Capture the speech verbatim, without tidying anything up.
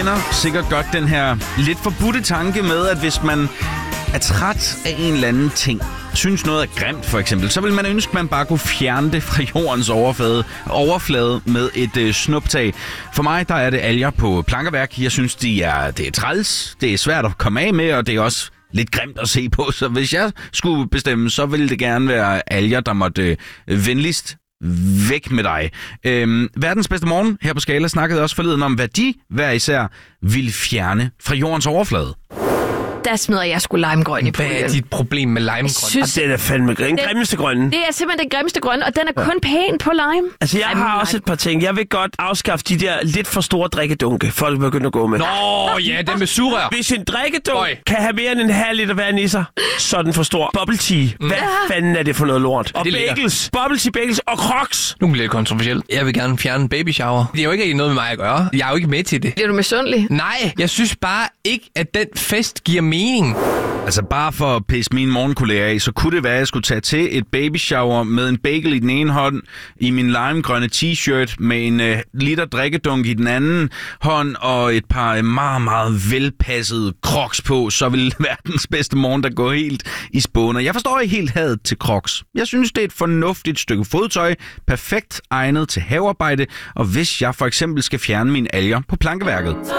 kender sikkert godt den her lidt forbudte tanke med, at hvis man er træt af en eller anden ting, synes noget er grimt for eksempel, så vil man ønske, at man bare kunne fjerne det fra jordens overflade, overflade med et øh, snuptag. For mig, der er det alger på plankeværk. Jeg synes, de er, det er træls, det er svært at komme af med, og det er også lidt grimt at se på. Så hvis jeg skulle bestemme, så ville det gerne være alger, der måtte øh, venligst væk med dig. Øhm, verdens bedste morgen her på Skala snakkede også forleden om, hvad de hver især ville fjerne fra jordens overflade. Der smider jeg sgu limegrøn i puljen. Hvad er dit problem med limegrøn? Synes, det er fandme den grimmeste grønne. Det er simpelthen den grimmeste grønne, og den er kun pæn på lime. Altså, jeg har også et par ting. Jeg vil godt afskaffe de der lidt for store drikkedunke, folk begynder at gå med. Nå, ja, den med sugerør. Hvis en drikkedunk Øj. kan have mere end en halv liter vand i sig, så er den for stor. Bubble tea. Hvad Ja. fanden er det for noget lort? Og Det er lækkert. bagels. Bubble tea, bagels og crocs. Nu bliver det lidt kontroversielt. Jeg vil gerne fjerne baby shower. Det er jo ikke noget med mig at gøre. Jeg er jo ikke med til det. Bliver du misundelig? Nej, jeg synes bare ikke, at den fest giver mening. Altså bare for at pisse mine morgenkolleger af, så kunne det være, at jeg skulle tage til et baby shower med en bagel i den ene hånd, i min limegrønne t-shirt med en uh, liter drikkedunk i den anden hånd og et par uh, meget, meget velpassede crocs på, så vil verdens bedste morgen der gå helt i spåner. Jeg forstår ikke helt hadet til crocs. Jeg synes, det er et fornuftigt stykke fodtøj, perfekt egnet til havearbejde, og hvis jeg for eksempel skal fjerne mine alger på plankeværket.